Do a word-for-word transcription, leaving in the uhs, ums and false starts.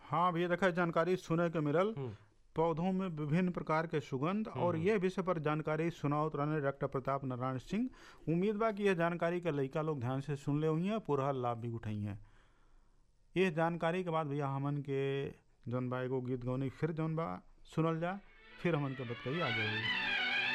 हाँ भैया, देखा जानकारी सुने के मिलल पौधों में विभिन्न प्रकार के सुगंध और ये विषय पर जानकारी सुनाओ रहने डॉक्टर प्रताप नारायण सिंह। उम्मीद बा कि यह जानकारी के लइका लोग ध्यान से सुन ले हुई हैं, पूरा लाभ भी उठाई हैं। ये जानकारी के बाद भैया हमन के जौन बा एगो गीत गौनी फिर जौन बा सुनल जा, फिर हमन के बतकही आगे हुई।